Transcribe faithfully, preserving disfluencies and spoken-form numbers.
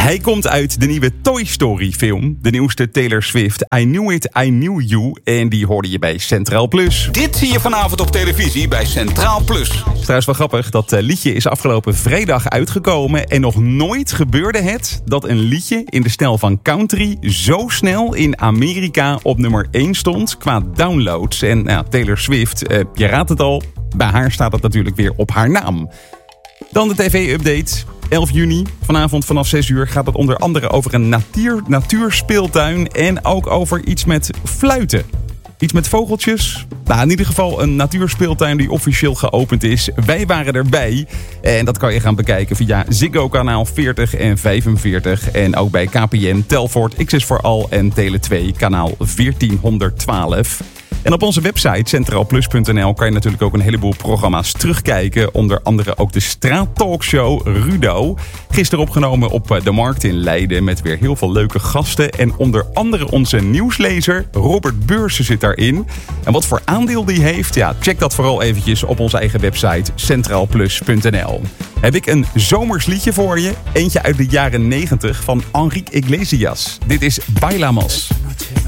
Hij komt uit de nieuwe Toy Story film. De nieuwste Taylor Swift, I Knew It, I Knew You. En die hoorde je bij Centraal Plus. Dit zie je vanavond op televisie bij Centraal Plus. Het is trouwens wel grappig, dat liedje is afgelopen vrijdag uitgekomen. En nog nooit gebeurde het dat een liedje in de stijl van country zo snel in Amerika op nummer één stond qua downloads. En nou, Taylor Swift, eh, je raadt het al, bij haar staat het natuurlijk weer op haar naam. Dan de tv-update. elf juni, vanavond vanaf zes uur gaat het onder andere over een natuur, natuurspeeltuin en ook over iets met fluiten. Iets met vogeltjes. Nou, in ieder geval een natuurspeeltuin die officieel geopend is. Wij waren erbij. En dat kan je gaan bekijken via Ziggo kanaal veertig en vijfenveertig. En ook bij K P N, Telfort, X S voor Al en Tele twee kanaal veertienhonderdtwaalf. En op onze website centraal plus punt n l kan je natuurlijk ook een heleboel programma's terugkijken. Onder andere ook de straattalkshow Rudo. Gisteren opgenomen op de Markt in Leiden met weer heel veel leuke gasten. En onder andere onze nieuwslezer Robert Beursen zit daarin. En wat voor aandeel die heeft, ja, check dat vooral eventjes op onze eigen website centraal plus punt n l. Heb ik een zomers liedje voor je. Eentje uit de jaren negentig van Enrique Iglesias. Dit is Bailamos.